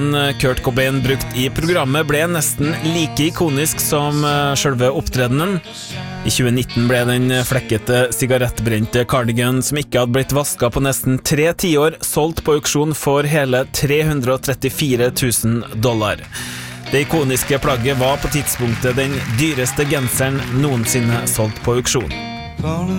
Kurt Cobain brukt i programmet ble nesten like ikonisk som selve opptredenen. I 2019 ble den flekkete sigarettbrente cardigan som ikke hadde blitt vasket på nesten 3 tiår solgt på auksjon for hele $334,000. Det ikoniske plagget var på tidspunktet den dyreste genseren noensinne solgt på auksjon.